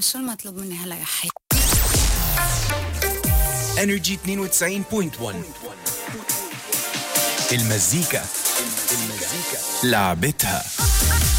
شو المطلوب مني هلا يا حي؟ انرجي 92.1 المزيكا لعبتها.